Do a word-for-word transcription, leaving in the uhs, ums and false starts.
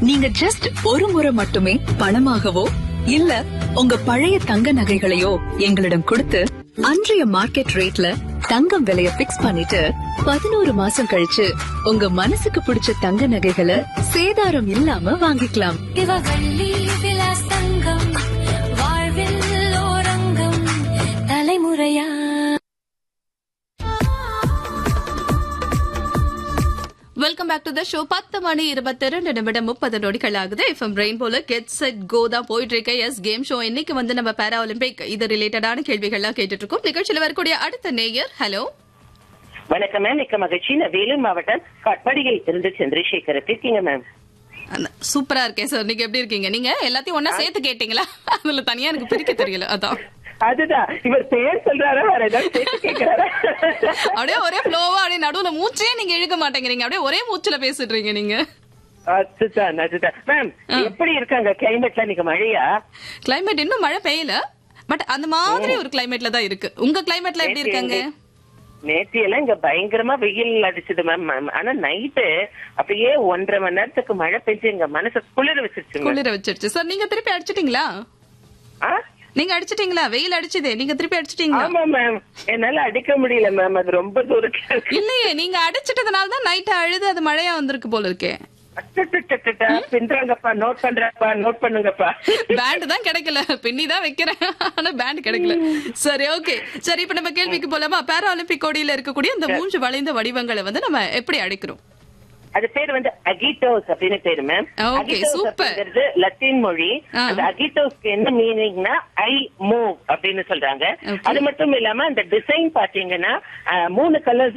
நீங்க ஜஸ்ட் ஒரு முறை மட்டுமே பணமாகவோ இல்ல உங்க பழைய தங்க நகைகளையோ எங்களிடம் கொடுத்து அன்றைய மார்க்கெட் ரேட்ல தங்கம் விலைய பிக்ஸ் பண்ணிட்டு பதினோரு மாசம் கழிச்சு உங்க மனசுக்கு பிடிச்ச தங்க நகைகளை சேதாரம் இல்லாம வாங்கிக்கலாம். சிவகள்ளி விலாஸ் தங்கம், வாழ்வில் ஓரங்கம், தலைமுறையா. Welcome back to the show. பத்து மணி இருபத்தி ரெண்டு நிமிடம் முப்பது நொடிகள் ஆகுது. எஃப்எம் ரெயின்போல கெட் செட் கோ தான் போயிட்டு இருக்க எஸ் கேம் ஷோ. இன்னைக்கு வந்து நம்ம பாரா ஒலிம்பிக் இது ரிலேட்டடான கேள்விகள்லாம் கேட்டுட்டு இருக்கோம். நிகழ்ச்சியில் வரக்கூடிய அடுத்த நேயர். ஹலோ, வணக்கம் மேம். மிக்க மகிழ்ச்சி. நான் வேலூர் மாவட்டம் காட்பாடியில் இருந்து சந்திரசேகர். இருக்கீங்க மேம்? சூப்பரா இருக்கேன் சார். நீங்க எப்படி இருக்கீங்க? நீங்க எல்லாத்தையும் ஒன்னா சேர்த்து கேட்டீங்களா? அதுல தனியா எனக்கு பிரிக்க தெரியல. அதான் அதுதான் இவர் பேர் சொல்றாரா வேற ஏதாவது சேர்த்து கேட்கிறாரா? அப்படியே ஒரே ஃப்ளோவா அப்படியே நடுவுல மூச்சே நீங்க இழுக்க மாட்டேங்கிறீங்க. அப்படியே ஒரே மூச்சுல பேசிடுறீங்க நீங்க. அதுதான் அதுதான் மேம். எப்படி இருக்காங்க கிளைமேட்ல? நீங்க மழையா? கிளைமேட் இன்னும் மழை பெய்யல, பட் அந்த மாதிரி ஒரு கிளைமேட்ல தான் இருக்கு. உங்க கிளைமேட்ல எப்படி இருக்காங்க? நேற்று எல்லாம் இங்க பயங்கரமா வெயில் அடிச்சது மேம். ஆனா நைட்டு அப்படியே ஒன்றரை மணி நேரத்துக்கு மழை பெஞ்சு எங்க மனசு குளிர வச்சிருச்சு. குளிர வச்சிருச்சு சார். நீங்க திருப்பி அடிச்சிட்டீங்களா? நீங்க அடிச்சிட்டீங்களா? வெயில் அடிச்சதே நீங்க திருப்பி அடிச்சிட்டீங்களா? ஆமா மேம். என்னால அடிக்க முடியல மேம், அது ரொம்ப தூரம். இல்லையே, நீங்க அடிச்சிட்டதுனால தான் நைட் அழுது அது மழையா வந்திருக்கு போல இருக்கே. பின்றாங்கப்பா, நோட் பண்றப்பா, நோட் பண்ணுங்கப்பா. பேண்ட் தான் கிடைக்கல, பின்னி தான் வைக்கிறேன், ஆனா பேண்ட் கிடைக்கல. சரி, ஓகே. சரி, இப்ப நம்ம கேள்விக்கு போலாமா? பாரா ஒலிம்பிக் கோடியில இருக்கக்கூடிய இந்த மூன்று வளைந்த வடிவங்களை வந்து நம்ம எப்படி அடிக்கிறோம்? அது பேர் வந்து அகிட்டோஸ் அப்படின்னு பேரு மேம். அகிட்டோஸ் லத்தீன் மொழி. அந்த அகிட்டோஸ்க்கு என்ன மீனிங்னா ஐ மூவ் அப்படின்னு சொல்றாங்க. அது மட்டும் இல்லாம அந்த டிசைன் பாத்தீங்கன்னா மூணு கலர்ஸ்